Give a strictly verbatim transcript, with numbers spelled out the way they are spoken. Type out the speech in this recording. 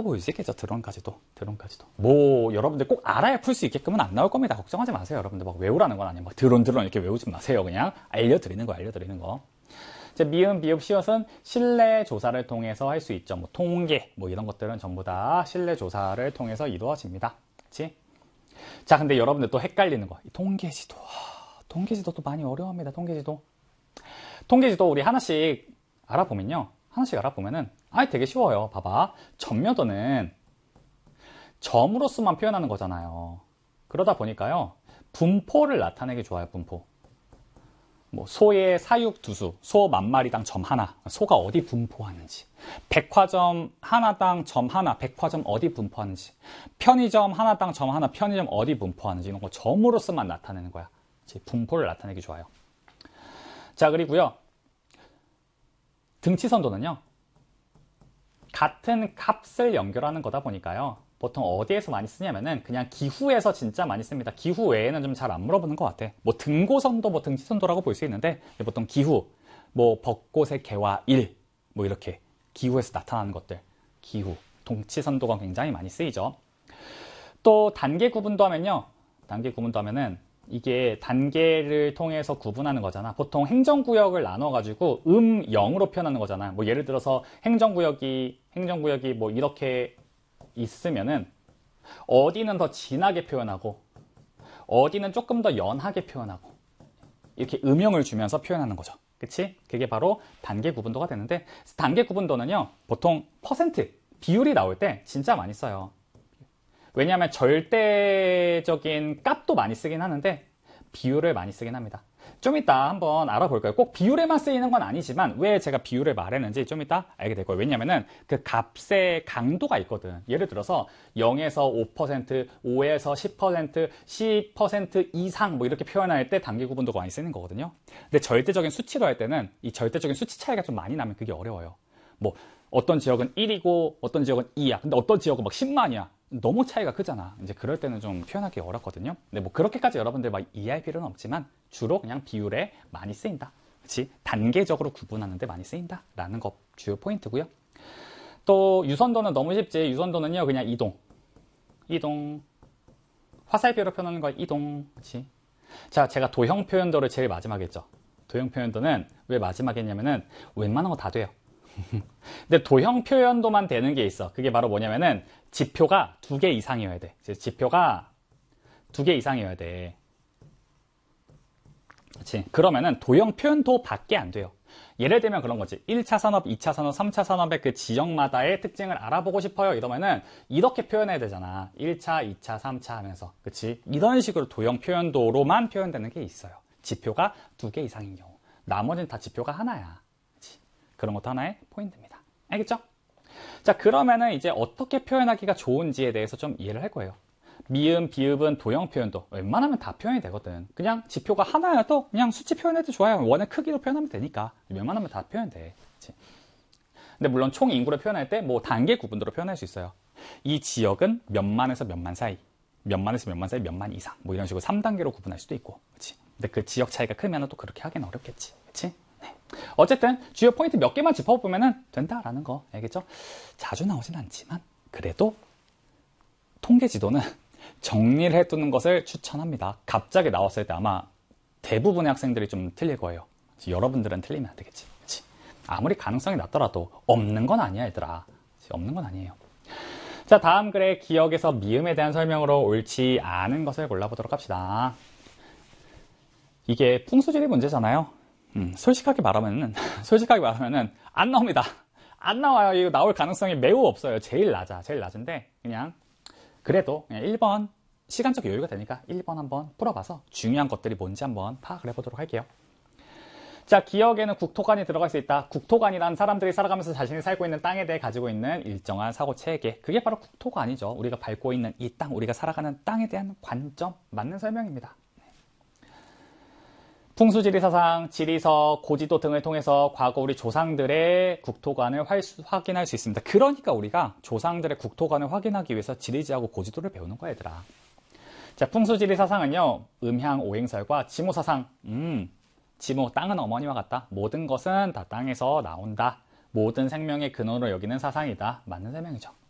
하고 볼 수 있겠죠. 드론까지도. 드론까지도. 뭐 여러분들 꼭 알아야 풀 수 있게끔은 안 나올 겁니다. 걱정하지 마세요. 여러분들 막 외우라는 건 아니에요. 막 드론 드론 이렇게 외우지 마세요. 그냥 알려드리는 거 알려드리는 거. 이제 미음, 비읍, 시옷은 실내 조사를 통해서 할 수 있죠. 뭐 통계 뭐 이런 것들은 전부 다 실내 조사를 통해서 이루어집니다. 그렇지? 자, 근데 여러분들 또 헷갈리는 거. 통계지도. 통계지도도 많이 어려워합니다. 통계지도. 통계지도 우리 하나씩 알아보면요. 하나씩 알아보면은 아, 되게 쉬워요. 봐봐. 점묘도는 점으로서만 표현하는 거잖아요. 그러다 보니까요. 분포를 나타내기 좋아요. 분포. 뭐 소의 사육 두수, 소 만 마리당 점 하나. 소가 어디 분포하는지. 백화점 하나당 점 하나, 백화점 어디 분포하는지. 편의점 하나당 점 하나, 편의점 어디 분포하는지. 이런 거 점으로서만 나타내는 거야. 분포를 나타내기 좋아요. 자, 그리고요. 등치선도는요. 같은 값을 연결하는 거다 보니까요. 보통 어디에서 많이 쓰냐면은 그냥 기후에서 진짜 많이 씁니다. 기후 외에는 좀 잘 안 물어보는 것 같아. 뭐 등고선도, 뭐 등치선도라고 볼 수 있는데 보통 기후, 뭐 벚꽃의 개화 일, 뭐 이렇게 기후에서 나타나는 것들, 기후, 동치선도가 굉장히 많이 쓰이죠. 또 단계 구분도 하면요. 단계 구분도 하면은 이게 단계를 통해서 구분하는 거잖아. 보통 행정구역을 나눠가지고 음, 영으로 표현하는 거잖아. 뭐 예를 들어서 행정구역이, 행정구역이 뭐 이렇게 있으면은 어디는 더 진하게 표현하고 어디는 조금 더 연하게 표현하고 이렇게 음영을 주면서 표현하는 거죠. 그치? 그게 바로 단계 구분도가 되는데 단계 구분도는요. 보통 퍼센트, 비율이 나올 때 진짜 많이 써요. 왜냐하면 절대적인 값도 많이 쓰긴 하는데 비율을 많이 쓰긴 합니다. 좀 이따 한번 알아볼 거예요. 꼭 비율에만 쓰이는 건 아니지만 왜 제가 비율을 말했는지 좀 이따 알게 될 거예요. 왜냐하면 그 값의 강도가 있거든. 예를 들어서 영에서 오 퍼센트, 오에서 십 퍼센트, 십 퍼센트 이상 뭐 이렇게 표현할 때 단계 구분도가 많이 쓰는 거거든요. 근데 절대적인 수치로 할 때는 이 절대적인 수치 차이가 좀 많이 나면 그게 어려워요. 뭐 어떤 지역은 일이고 어떤 지역은 이야. 근데 어떤 지역은 막 십만이야. 너무 차이가 크잖아. 이제 그럴 때는 좀 표현하기 어렵거든요. 근데 뭐 그렇게까지 여러분들 막 이해할 필요는 없지만 주로 그냥 비율에 많이 쓰인다. 그렇지? 단계적으로 구분하는데 많이 쓰인다. 라는 거 주요 포인트고요. 또 유선도는 너무 쉽지. 유선도는요 그냥 이동. 이동. 화살표로 표현하는 거 이동. 그렇지? 자, 제가 도형 표현도를 제일 마지막에 했죠. 도형 표현도는 왜 마지막에 했냐면은 웬만한 거 다 돼요. 근데 도형 표현도만 되는 게 있어. 그게 바로 뭐냐면은 지표가 두 개 이상이어야 돼. 지표가 두 개 이상이어야 돼. 그렇지? 그러면은 도형 표현도 밖에 안 돼요. 예를 들면 그런 거지. 일 차 산업, 이 차 산업, 삼 차 산업의 그 지역마다의 특징을 알아보고 싶어요. 이러면은 이렇게 표현해야 되잖아. 일 차, 이 차, 삼 차 하면서. 그치? 이런 식으로 도형 표현도로만 표현되는 게 있어요. 지표가 두 개 이상인 경우. 나머지는 다 지표가 하나야. 그치? 그런 것도 하나의 포인트입니다. 알겠죠? 자, 그러면은 이제 어떻게 표현하기가 좋은지에 대해서 좀 이해를 할 거예요. 미음, 비읍은 도형 표현도 웬만하면 다 표현이 되거든. 그냥 지표가 하나여도 그냥 수치 표현해도 좋아요. 원의 크기로 표현하면 되니까. 웬만하면 다 표현돼. 그치? 근데 물론 총 인구를 표현할 때 뭐 단계 구분도로 표현할 수 있어요. 이 지역은 몇만에서 몇만 사이, 몇만에서 몇만 사이, 몇만 이상 뭐 이런 식으로 삼 단계로 구분할 수도 있고. 그치? 근데 그 지역 차이가 크면 또 그렇게 하기는 어렵겠지. 그치? 네. 어쨌든 주요 포인트 몇 개만 짚어보면 된다라는 거 알겠죠? 자주 나오진 않지만 그래도 통계지도는 정리를 해두는 것을 추천합니다. 갑자기 나왔을 때 아마 대부분의 학생들이 좀 틀릴 거예요. 여러분들은 틀리면 안 되겠지. 그치? 아무리 가능성이 낮더라도 없는 건 아니야, 얘들아. 그치? 없는 건 아니에요. 자, 다음 글에 기억에서 미음에 대한 설명으로 옳지 않은 것을 골라보도록 합시다. 이게 풍수지리 문제잖아요. 음, 솔직하게 말하면은, 솔직하게 말하면은, 안 나옵니다. 안 나와요. 이거 나올 가능성이 매우 없어요. 제일 낮아. 제일 낮은데, 그냥, 그래도 그냥 일 번, 시간적 여유가 되니까 일 번 한번 풀어봐서 중요한 것들이 뭔지 한번 파악을 해보도록 할게요. 자, 기억에는 국토관이 들어갈 수 있다. 국토관이란 사람들이 살아가면서 자신이 살고 있는 땅에 대해 가지고 있는 일정한 사고 체계. 그게 바로 국토관이죠. 우리가 밟고 있는 이 땅, 우리가 살아가는 땅에 대한 관점, 맞는 설명입니다. 풍수지리사상, 지리서, 고지도 등을 통해서 과거 우리 조상들의 국토관을 활수, 확인할 수 있습니다. 그러니까 우리가 조상들의 국토관을 확인하기 위해서 지리지하고 고지도를 배우는 거야, 얘들아. 자, 풍수지리사상은요, 음향 오행설과 지모사상, 음, 지모, 땅은 어머니와 같다. 모든 것은 다 땅에서 나온다. 모든 생명의 근원으로 여기는 사상이다. 맞는 설명이죠.